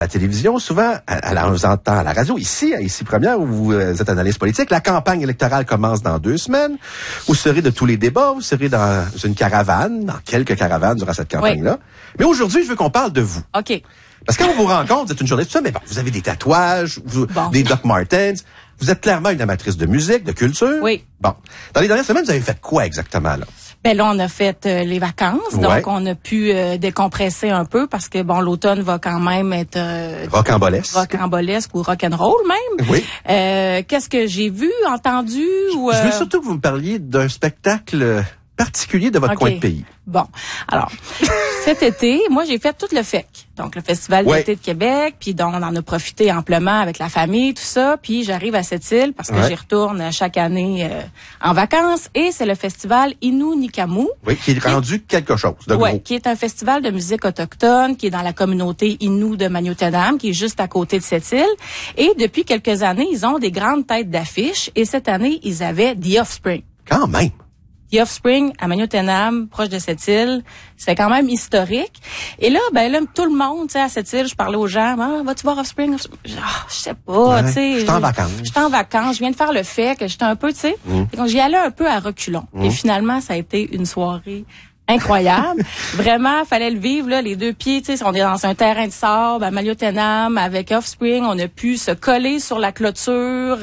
la télévision, souvent, on vous entend à la radio, ici Première, où vous êtes analyste politique, la campagne électorale commence dans 2 semaines. Vous serez de tous les débats, vous serez dans une caravane, dans quelques caravanes durant cette campagne-là. Oui. Mais aujourd'hui, je veux qu'on parle de vous. OK. Parce que quand on vous rencontre, vous êtes une journaliste, tout ça, mais bon, vous avez des tatouages, des Doc Martens. Vous êtes clairement une amatrice de musique, de culture. Oui. Bon. Dans les dernières semaines, vous avez fait quoi exactement, là? Ben là, on a fait les vacances, donc on a pu décompresser un peu parce que bon, l'automne va quand même être rocambolesque ou rock'n'roll même. Oui. Qu'est-ce que j'ai vu, entendu ou Je veux surtout que vous me parliez d'un spectacle particulier de votre coin de pays. Bon, alors cet été, moi j'ai fait tout le FEC, donc le Festival d'été de Québec, puis donc on en a profité amplement avec la famille, tout ça, puis j'arrive à cette île parce que j'y retourne chaque année en vacances et c'est le festival Innu Nikamu. Oui, qui est rendu quelque chose de gros. Oui, qui est un festival de musique autochtone qui est dans la communauté Innu de Magnotenam, qui est juste à côté de cette île. Et depuis quelques années, ils ont des grandes têtes d'affiche et cette année, ils avaient The Offspring. Quand même. The Offspring à Magnotenam, proche de cette île, c'est quand même historique. Et là, ben là, tout le monde, tu sais, à cette île, je parlais aux gens, vas-tu voir Offspring? Je sais pas, tu sais. Je suis en vacances. Je suis en vacances, je viens de faire le fait que j'étais un peu, tu sais. Donc j'y allais un peu à reculons. Et finalement, ça a été une soirée incroyable. Vraiment, fallait le vivre, là, les 2 pieds, tu sais, on est dans un terrain de sable à Magnotenam avec Offspring, on a pu se coller sur la clôture,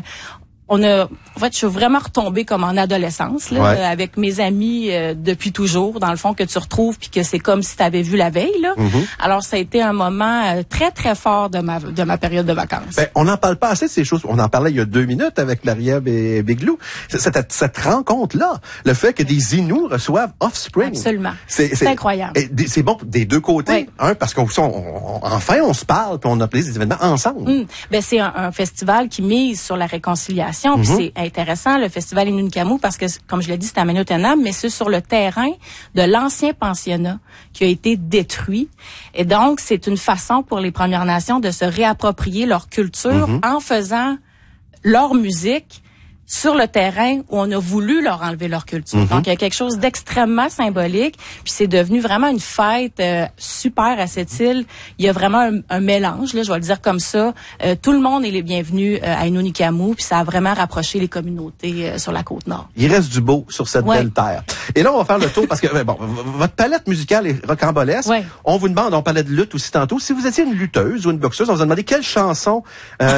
en fait, je suis vraiment retombée comme en adolescence, là, avec mes amis depuis toujours, dans le fond, que tu retrouves puis que c'est comme si tu avais vu la veille, là. Alors, ça a été un moment très, très fort de ma période de vacances. Ben, on n'en parle pas assez de ces choses. On en parlait il y a 2 minutes avec Marie-Ève et Biglou. Cette rencontre-là, le fait que des Inuits reçoivent Offspring. Absolument. C'est incroyable. C'est bon des 2 côtés. Oui. Un, parce enfin, on se parle puis on organise des événements ensemble. Ben, c'est un festival qui mise sur la réconciliation. Puis c'est intéressant, le festival Innu Nikamu, parce que, comme je l'ai dit, c'est à Magnotenam, mais c'est sur le terrain de l'ancien pensionnat qui a été détruit. Et donc, c'est une façon pour les Premières Nations de se réapproprier leur culture en faisant leur musique sur le terrain où on a voulu leur enlever leur culture. Donc, il y a quelque chose d'extrêmement symbolique. Puis, c'est devenu vraiment une fête super à cette île. Il y a vraiment un mélange, là, je vais le dire comme ça. Tout le monde est les bienvenus à Innu Nikamu. Puis, ça a vraiment rapproché les communautés sur la Côte-Nord. Il reste du beau sur cette belle terre. Et là, on va faire le tour parce que, bon, votre palette musicale est rocambolesque. On vous demande, on parlait de lutte aussi tantôt, si vous étiez une lutteuse ou une boxeuse, on vous a demandé quelle chanson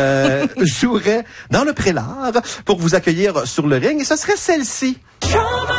jouerait dans le prélat pour vous accueillir sur le ring, et ce serait celle-ci.